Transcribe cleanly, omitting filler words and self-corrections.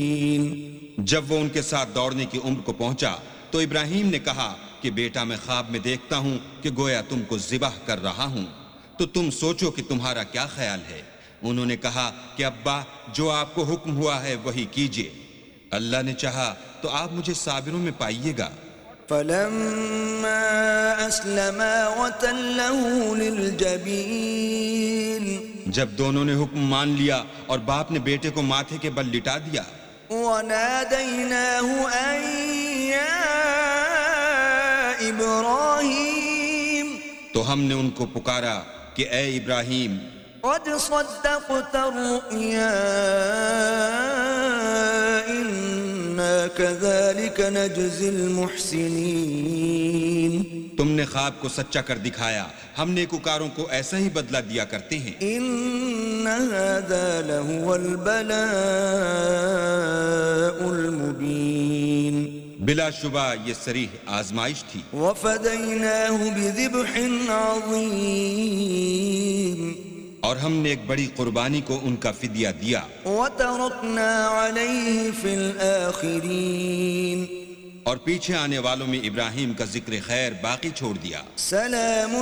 جب وہ ان کے ساتھ دوڑنے کی عمر کو پہنچا تو ابراہیم نے کہا کہ بیٹا میں خواب میں دیکھتا ہوں کہ گویا تم کو ذبح کر رہا ہوں، تو تم سوچو کہ تمہارا کیا خیال ہے؟ انہوں نے کہا کہ ابا جو آپ کو حکم ہوا ہے وہی کیجئے، اللہ نے چاہا تو آپ مجھے صابروں میں پائیے گا۔ فلما أسلما وتله للجبين جب دونوں نے حکم مان لیا اور باپ نے بیٹے کو ماتھے کے بل لٹا دیا، وناديناه أن يا إبراهيم تو ہم نے ان کو پکارا کہ اے ابراہیم، قد صدقت الرؤيا إنا كذلك نجزي المحسنين تم نے خواب کو سچا کر دکھایا، ہم نیکوکاروں کو ایسا ہی بدلہ دیا کرتے ہیں۔ إن هذا لهو البلاء المبين بلا شبہ یہ صریح آزمائش تھی۔ وفديناه بذبح عظيم اور ہم نے ایک بڑی قربانی کو ان کا فدیہ دیا، وتركنا عليه في الآخرين اور پیچھے آنے والوں میں ابراہیم کا ذکر خیر باقی چھوڑ دیا۔ سلام